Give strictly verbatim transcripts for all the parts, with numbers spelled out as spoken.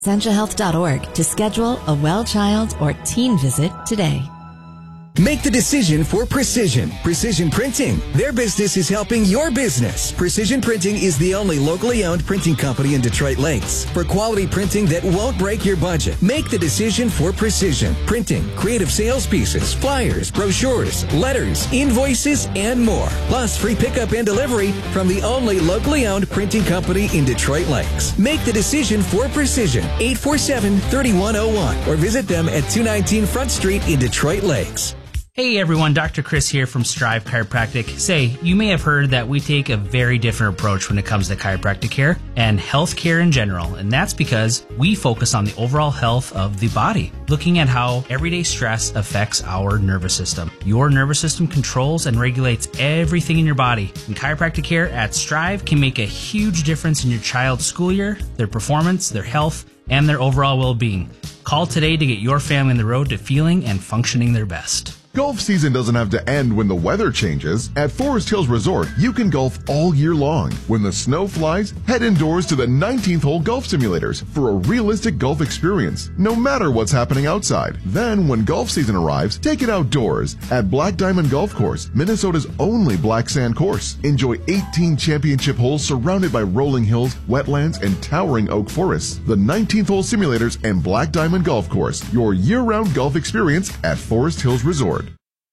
Essentia Health dot org to schedule a well child or teen visit today. Make the decision for Precision. Precision Printing. Their business is helping your business. Precision Printing is the only locally owned printing company in Detroit Lakes. For quality printing that won't break your budget, make the decision for Precision Printing. Creative sales pieces, flyers, brochures, letters, invoices, and more. Plus free pickup and delivery from the only locally owned printing company in Detroit Lakes. Make the decision for Precision. eight four seven, three one zero one or visit them at two nineteen Front Street in Detroit Lakes. Hey everyone, Doctor Chris here from Strive Chiropractic. Say, you may have heard that we take a very different approach when it comes to chiropractic care and health care in general, and that's because we focus on the overall health of the body, looking at how everyday stress affects our nervous system. Your nervous system controls and regulates everything in your body, and chiropractic care at Strive can make a huge difference in your child's school year, their performance, their health, and their overall well-being. Call today to get your family on the road to feeling and functioning their best. Golf season doesn't have to end when the weather changes. At Forest Hills Resort, you can golf all year long. When the snow flies, head indoors to the nineteenth Hole Golf Simulators for a realistic golf experience, no matter what's happening outside. Then, when golf season arrives, take it outdoors at Black Diamond Golf Course, Minnesota's only black sand course. Enjoy eighteen championship holes surrounded by rolling hills, wetlands, and towering oak forests. The nineteenth Hole Simulators and Black Diamond Golf Course, your year-round golf experience at Forest Hills Resort.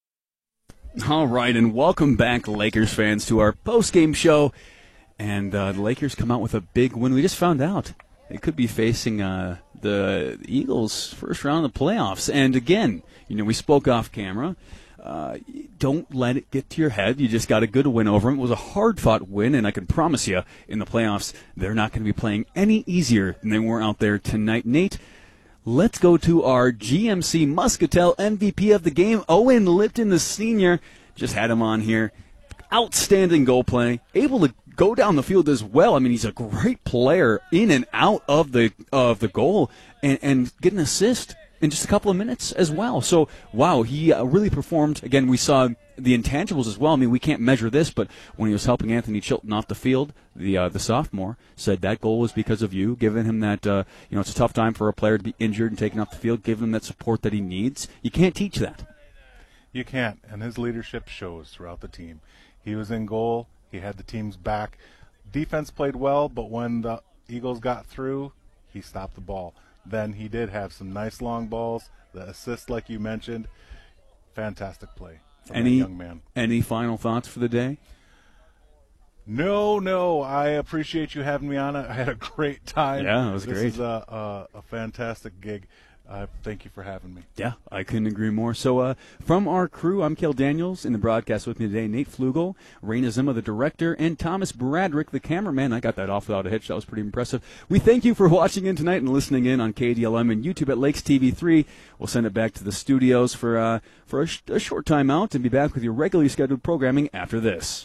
All right, and welcome back, Lakers fans, to our post-game show. And uh, the Lakers come out with a big win. We just found out they could be facing uh, the Eagles first round of the playoffs. And again, you know, we spoke off camera. Uh, don't let it get to your head. You just got a good win over them. It was a hard-fought win, and I can promise you, in the playoffs, they're not going to be playing any easier than they were out there tonight. Nate, let's go to our G M C Muscatel M V P of the game, Owen Lipton, the senior. Just had him on here. Outstanding goal play. Able to go down the field as well. I mean, he's a great player in and out of the of the goal and, and get an assist in just a couple of minutes as well. So, wow, he uh, really performed. Again, we saw the intangibles as well. I mean, we can't measure this, but when he was helping Anthony Chilton off the field, the uh, the sophomore said that goal was because of you, giving him that, uh, you know, it's a tough time for a player to be injured and taken off the field, giving him that support that he needs. You can't teach that. You can't, and his leadership shows throughout the team. He was in goal. He had the team's back. Defense played well, but when the Eagles got through, he stopped the ball. Then he did have some nice long balls, the assist like you mentioned. Fantastic play from any, that young man. Any final thoughts for the day? No, no. I appreciate you having me on. I had a great time. Yeah, it was this great. This is a, a, a fantastic gig. Uh, thank you for having me. Yeah, I couldn't agree more. So uh, from our crew, I'm Kel Daniels. In the broadcast with me today, Nate Flugel, Raina Zimma, the director, and Thomas Bradrick, the cameraman. I got that off without a hitch. That was pretty impressive. We thank you for watching in tonight and listening in on K D L M and YouTube at Lakes T V three. We'll send it back to the studios for, uh, for a, sh- a short time out and be back with your regularly scheduled programming after this.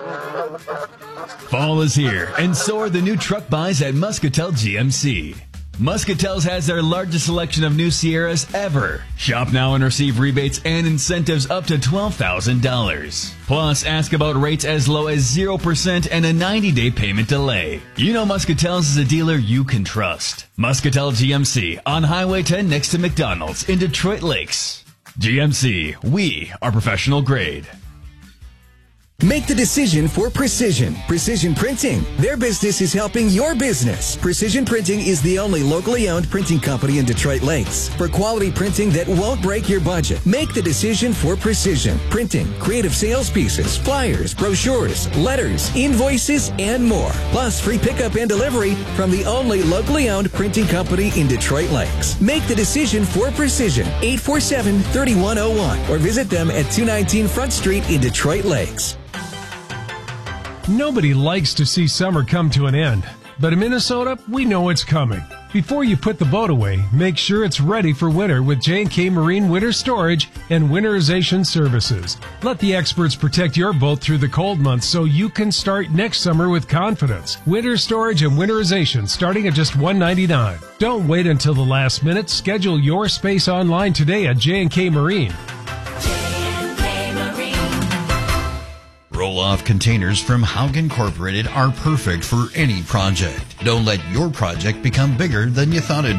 Fall is here, and so are the new truck buys at Muscatel G M C. Muscatel's has their largest selection of new Sierras ever. Shop now and receive rebates and incentives up to twelve thousand dollars. Plus, ask about rates as low as zero percent and a ninety-day payment delay. You know Muscatel's is a dealer you can trust. Muscatel G M C on Highway ten next to McDonald's in Detroit Lakes. G M C, we are professional grade. Make the decision for Precision. Precision Printing. Their business is helping your business. Precision Printing is the only locally owned printing company in Detroit Lakes. For quality printing that won't break your budget, make the decision for Precision Printing. Creative sales pieces, flyers, brochures, letters, invoices, and more. Plus free pickup and delivery from the only locally owned printing company in Detroit Lakes. Make the decision for Precision. eight four seven, three one zero one or visit them at two nineteen Front Street in Detroit Lakes. Nobody likes to see summer come to an end, but in Minnesota, we know it's coming. Before you put the boat away, make sure it's ready for winter with J and K Marine Winter Storage and Winterization Services. Let the experts protect your boat through the cold months so you can start next summer with confidence. Winter storage and winterization starting at just one hundred ninety-nine dollars. Don't wait until the last minute. Schedule your space online today at J and K Marine. Roll-off containers from Haug Incorporated are perfect for any project. Don't let your project become bigger than you thought it